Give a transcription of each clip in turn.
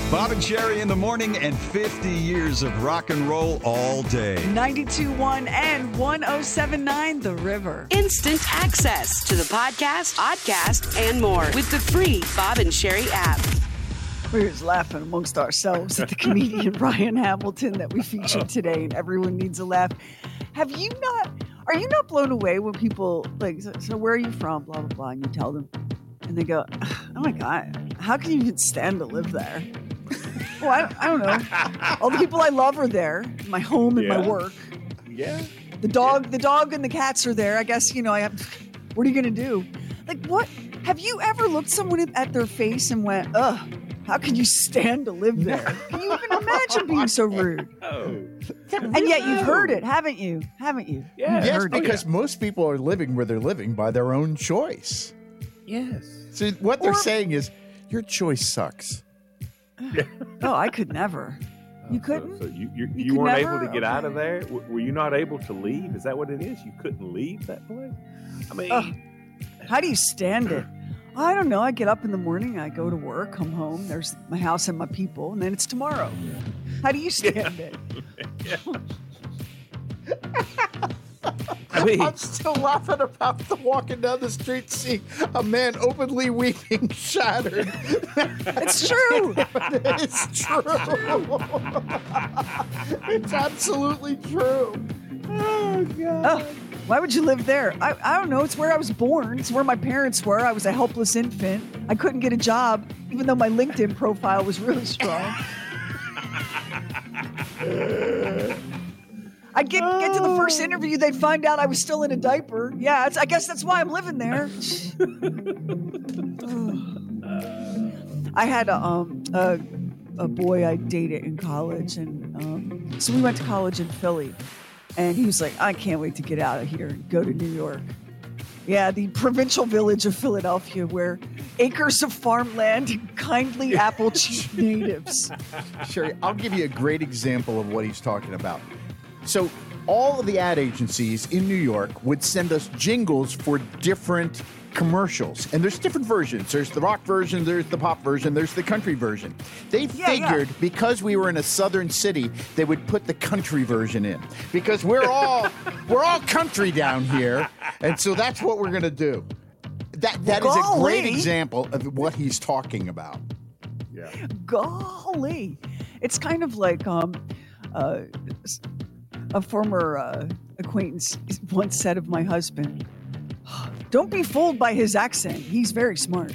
Bob and Sherry in the morning and 50 years of rock and roll all day. 92.1 and 107.9 The River. Instant access to the podcast, podcast, and more with the free Bob and Sherry app. We're just laughing amongst ourselves at the comedian Ryan Hamilton that we featured today, and everyone needs a laugh. Are you not blown away when people, like, so where are you from, blah, blah, blah, and you tell them, and they go, oh my God, how can you even stand to live there? Well, I don't know. All the people I love are there. My home and my work. Yeah. The dog and the cats are there. I guess, I have, what are you going to do? Like, what? Have you ever looked someone at their face and went, ugh, how can you stand to live there? Can you even imagine being so rude? Oh. And yet you've heard it, haven't you? Yeah. Yes, because most people are living where they're living by their own choice. Yes. So what they're saying is, your choice sucks. Oh, I could never. You couldn't? So you could weren't never? able to get out of Okay. there? Were you not able to leave? Is that what it is? You couldn't leave that place? I mean, How do you stand it? I don't know. I get up in the morning, I go to work, come home, there's my house and my people, and then it's tomorrow. How do you stand it? I mean, I'm still laughing about the walking down the street, seeing a man openly weeping, shattered. It's true. It's true. It's absolutely true. Oh, God. Oh, why would you live there? I don't know. It's where I was born. It's where my parents were. I was a helpless infant. I couldn't get a job, even though my LinkedIn profile was really strong. I'd get to the first interview, they'd find out I was still in a diaper. Yeah, I guess that's why I'm living there. I had a boy I dated in college, and so we went to college in Philly, and he was like, I can't wait to get out of here and go to New York. Yeah, the provincial village of Philadelphia where acres of farmland and kindly apple-cheeked natives. Sherry, I'll give you a great example of what he's talking about. So all of the ad agencies in New York would send us jingles for different commercials. And there's different versions. There's the rock version, there's the pop version, there's the country version. They figured because we were in a southern city, they would put the country version in. Because we're all country down here. And so that's what we're going to do. That is a great example of what he's talking about. yeah. Golly. It's kind of like a former acquaintance once said of my husband, don't be fooled by his accent. He's very smart.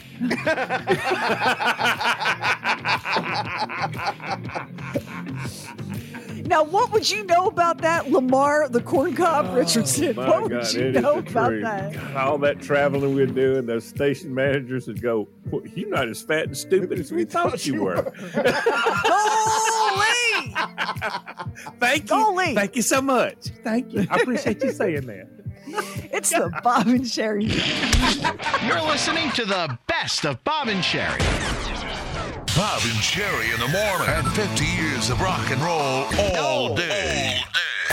Now, what would you know about that, Lamar the Corn Cob Richardson? My What would God, you it is know the about truth. that? God, all that traveling we're doing, those station managers would go, well, you're not as fat and stupid as we thought you were. Golly! Thank you. Golly. Thank you so much. Thank you. I appreciate you saying that. It's the Bob and Sherry. You're listening to the best of Bob and Sherry. Bob and Sherry in the morning. And 50 years of rock and roll all day.